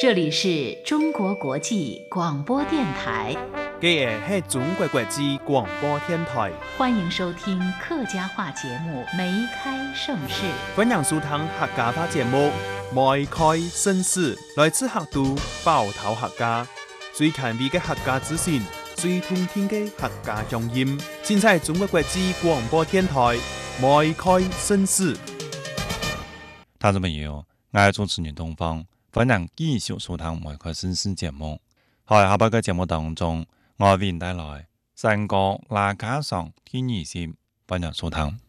这里是中国国际广播电台， 这是中国国际广播电台， 欢迎收听客家话节目《梅开盛世》。 欢迎收听客家话节目《梅开盛世》，来自客都包头客家，最权威的客家资讯，最通天的客家乡音。现在中国国际广播电台《梅开盛世》。 听众朋友，我係主持人東方，歡迎繼續收聽《梅開盛世》節目。喺下邊嘅節目當中，我為您帶來成個客家上天二線，歡迎收聽。